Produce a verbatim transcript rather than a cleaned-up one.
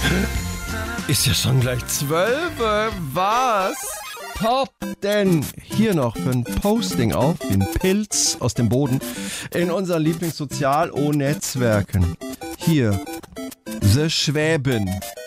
Ist ja schon gleich zwölf. Was? Top denn hier noch für ein Posting auf, wie ein Pilz aus dem Boden, in unseren Lieblingssozial-O-Netzwerken. Hier, The Schwäben.